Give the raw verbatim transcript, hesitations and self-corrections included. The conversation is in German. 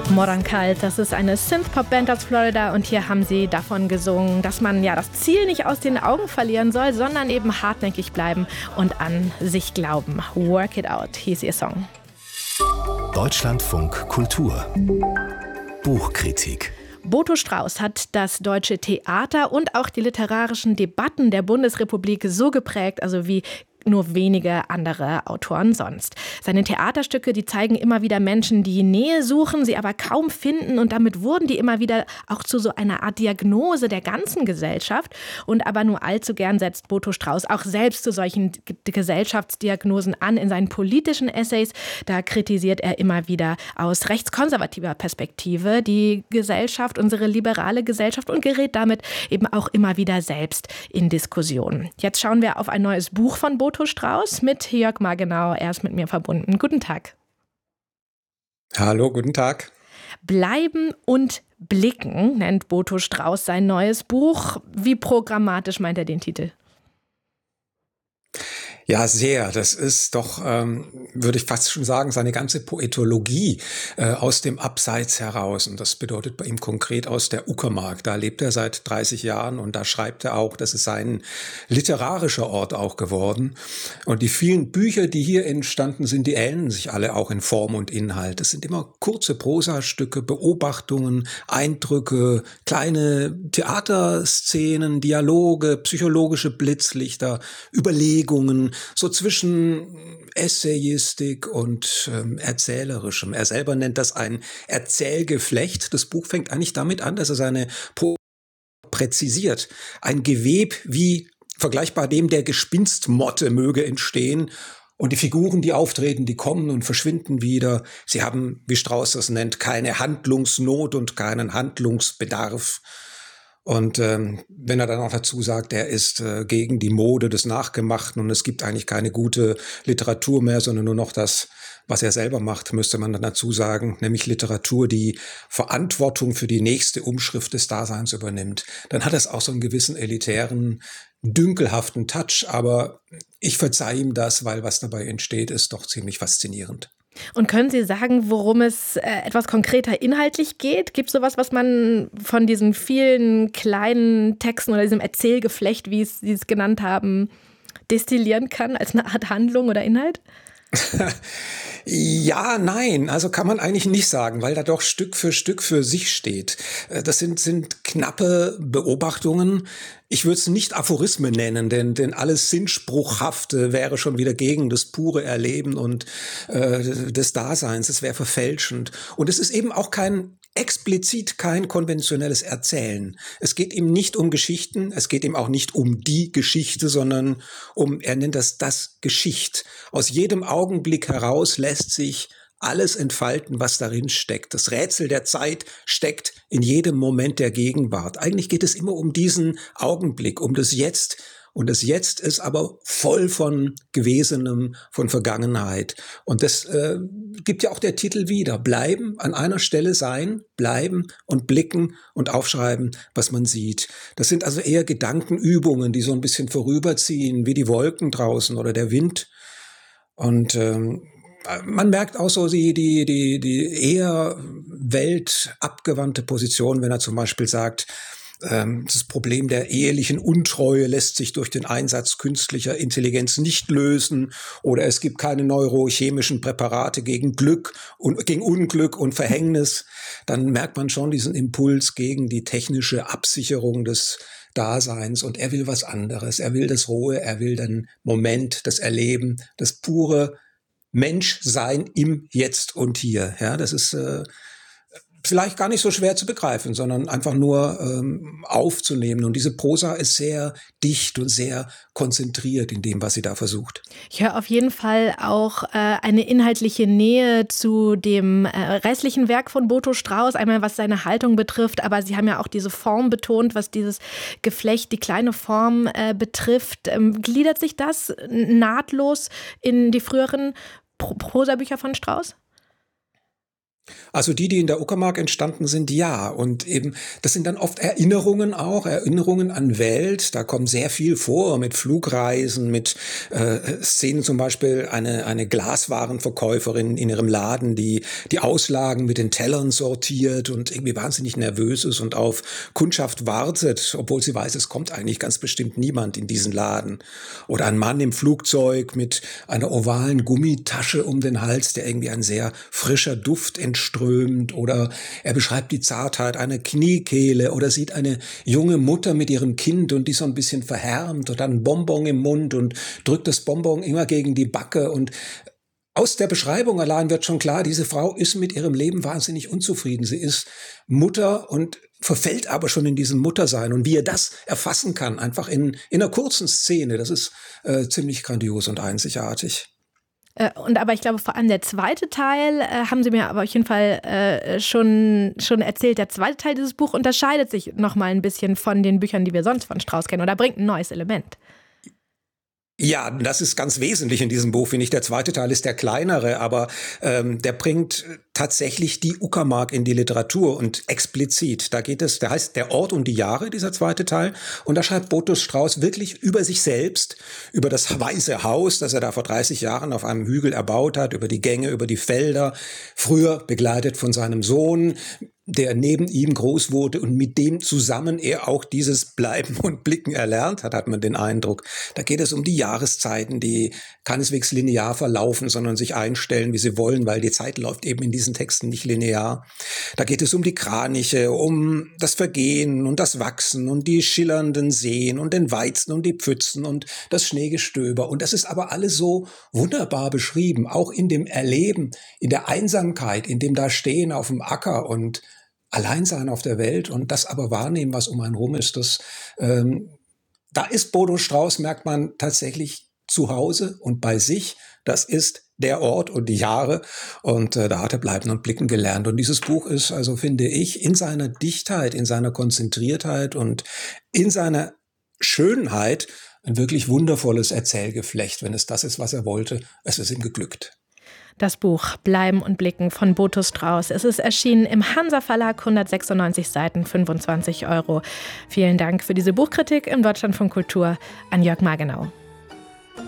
Modern Cult, das ist eine Synth-Pop-Band aus Florida und hier haben sie davon gesungen, dass man ja das Ziel nicht aus den Augen verlieren soll, sondern eben hartnäckig bleiben und an sich glauben. Work It Out hieß ihr Song. Deutschlandfunk Kultur Buchkritik. Boto Strauß hat das deutsche Theater und auch die literarischen Debatten der Bundesrepublik so geprägt, also wie nur wenige andere Autoren sonst. Seine Theaterstücke, die zeigen immer wieder Menschen, die Nähe suchen, sie aber kaum finden, und damit wurden die immer wieder auch zu so einer Art Diagnose der ganzen Gesellschaft. Und aber nur allzu gern setzt Boto Strauß auch selbst zu solchen Gesellschaftsdiagnosen an in seinen politischen Essays. Da kritisiert er immer wieder aus rechtskonservativer Perspektive die Gesellschaft, unsere liberale Gesellschaft, und gerät damit eben auch immer wieder selbst in Diskussionen. Jetzt schauen wir auf ein neues Buch von Boto Strauß mit Jörg Margenau. Er ist mit mir verbunden. Guten Tag. Hallo, guten Tag. Bleiben und blicken nennt Boto Strauß sein neues Buch. Wie programmatisch meint er den Titel? Ja, sehr. Das ist doch, ähm, würde ich fast schon sagen, seine ganze Poetologie äh, aus dem Abseits heraus. Und das bedeutet bei ihm konkret aus der Uckermark. Da lebt er seit dreißig Jahren und da schreibt er auch, das ist sein literarischer Ort auch geworden. Und die vielen Bücher, die hier entstanden sind, die ähneln sich alle auch in Form und Inhalt. Das sind immer kurze Prosastücke, Beobachtungen, Eindrücke, kleine Theaterszenen, Dialoge, psychologische Blitzlichter, Überlegungen, so zwischen Essayistik und ähm, Erzählerischem. Er selber nennt das ein Erzählgeflecht. Das Buch fängt eigentlich damit an, dass er seine Poesie präzisiert. Ein Geweb wie vergleichbar dem der Gespinstmotte möge entstehen. Und die Figuren, die auftreten, die kommen und verschwinden wieder. Sie haben, wie Strauß das nennt, keine Handlungsnot und keinen Handlungsbedarf. Und ähm, wenn er dann auch dazu sagt, er ist äh, gegen die Mode des Nachgemachten und es gibt eigentlich keine gute Literatur mehr, sondern nur noch das, was er selber macht, müsste man dann dazu sagen, nämlich Literatur, die Verantwortung für die nächste Umschrift des Daseins übernimmt. Dann hat es auch so einen gewissen elitären, dünkelhaften Touch, aber ich verzeihe ihm das, weil was dabei entsteht, ist doch ziemlich faszinierend. Und können Sie sagen, worum es äh, etwas konkreter inhaltlich geht? Gibt es sowas, was man von diesen vielen kleinen Texten oder diesem Erzählgeflecht, wie es Sie es genannt haben, destillieren kann als eine Art Handlung oder Inhalt? Ja, nein, also kann man eigentlich nicht sagen, weil da doch Stück für Stück für sich steht. Das sind, sind knappe Beobachtungen. Ich würde es nicht Aphorismen nennen, denn, denn alles Sinnspruchhafte wäre schon wieder gegen das pure Erleben und äh, des Daseins. Es wäre verfälschend. Und es ist eben auch kein explizit kein konventionelles Erzählen. Es geht ihm nicht um Geschichten, es geht ihm auch nicht um die Geschichte, sondern um, er nennt das das Geschicht. Aus jedem Augenblick heraus lässt sich alles entfalten, was darin steckt. Das Rätsel der Zeit steckt in jedem Moment der Gegenwart. Eigentlich geht es immer um diesen Augenblick, um das Jetzt. Und das Jetzt ist aber voll von Gewesenem, von Vergangenheit. Und das äh, gibt ja auch der Titel wieder. Bleiben, an einer Stelle sein, bleiben und blicken und aufschreiben, was man sieht. Das sind also eher Gedankenübungen, die so ein bisschen vorüberziehen, wie die Wolken draußen oder der Wind. Und ähm, man merkt auch so die, die, die, die eher weltabgewandte Position, wenn er zum Beispiel sagt, das Problem der ehelichen Untreue lässt sich durch den Einsatz künstlicher Intelligenz nicht lösen, oder es gibt keine neurochemischen Präparate gegen Glück und gegen Unglück und Verhängnis. Dann merkt man schon diesen Impuls gegen die technische Absicherung des Daseins, und er will was anderes. Er will das Rohe, er will den Moment, das Erleben, das pure Menschsein im Jetzt und Hier. Ja, das ist äh, vielleicht gar nicht so schwer zu begreifen, sondern einfach nur ähm, aufzunehmen. Und diese Prosa ist sehr dicht und sehr konzentriert in dem, was sie da versucht. Ich höre auf jeden Fall auch äh, eine inhaltliche Nähe zu dem äh, restlichen Werk von Boto Strauß, einmal was seine Haltung betrifft, aber Sie haben ja auch diese Form betont, was dieses Geflecht, die kleine Form äh, betrifft. Ähm, gliedert sich das nahtlos in die früheren Pro- Prosabücher von Strauß? Also die, die in der Uckermark entstanden sind, ja. Und eben, das sind dann oft Erinnerungen auch, Erinnerungen an Welt. Da kommt sehr viel vor mit Flugreisen, mit äh, Szenen, zum Beispiel eine, eine Glaswarenverkäuferin in ihrem Laden, die die Auslagen mit den Tellern sortiert und irgendwie wahnsinnig nervös ist und auf Kundschaft wartet, obwohl sie weiß, es kommt eigentlich ganz bestimmt niemand in diesen Laden. Oder ein Mann im Flugzeug mit einer ovalen Gummitasche um den Hals, der irgendwie ein sehr frischer Duft entströmt. Oder er beschreibt die Zartheit einer Kniekehle oder sieht eine junge Mutter mit ihrem Kind und die so ein bisschen verhärmt oder ein Bonbon im Mund und drückt das Bonbon immer gegen die Backe. Und aus der Beschreibung allein wird schon klar, diese Frau ist mit ihrem Leben wahnsinnig unzufrieden. Sie ist Mutter und verfällt aber schon in diesem Muttersein. Und wie er das erfassen kann, einfach in, in einer kurzen Szene, das ist äh, ziemlich grandios und einzigartig. Und aber ich glaube, vor allem der zweite Teil, äh, haben Sie mir aber auf jeden Fall äh, schon, schon erzählt, der zweite Teil dieses Buch unterscheidet sich nochmal ein bisschen von den Büchern, die wir sonst von Strauss kennen, oder bringt ein neues Element. Ja, das ist ganz wesentlich in diesem Buch, finde ich. Der zweite Teil ist der kleinere, aber ähm, der bringt tatsächlich die Uckermark in die Literatur und explizit. Da geht es, der heißt Der Ort und die Jahre, dieser zweite Teil. Und da schreibt Botus Strauß wirklich über sich selbst, über das Weiße Haus, das er da vor dreißig Jahren auf einem Hügel erbaut hat, über die Gänge, über die Felder, früher begleitet von seinem Sohn, der neben ihm groß wurde und mit dem zusammen er auch dieses Bleiben und Blicken erlernt hat, hat man den Eindruck. Da geht es um die Jahreszeiten, die keineswegs linear verlaufen, sondern sich einstellen, wie sie wollen, weil die Zeit läuft eben in diesen Texten nicht linear. Da geht es um die Kraniche, um das Vergehen und das Wachsen und die schillernden Seen und den Weizen und die Pfützen und das Schneegestöber. Und das ist aber alles so wunderbar beschrieben, auch in dem Erleben, in der Einsamkeit, in dem Dastehen auf dem Acker und allein sein auf der Welt und das aber wahrnehmen, was um einen rum ist. Das, ähm, da ist Bodo Strauß, merkt man, tatsächlich zu Hause und bei sich. Das ist der Ort und die Jahre und äh, da hat er Bleiben und Blicken gelernt. Und dieses Buch ist, also finde ich, in seiner Dichtheit, in seiner Konzentriertheit und in seiner Schönheit ein wirklich wundervolles Erzählgeflecht. Wenn es das ist, was er wollte, es ist ihm geglückt. Das Buch Bleiben und Blicken von Botus Strauß. Es ist erschienen im Hansa Verlag, hundertsechsundneunzig Seiten, fünfundzwanzig Euro. Vielen Dank für diese Buchkritik im Deutschlandfunk Kultur an Jörg Margenau.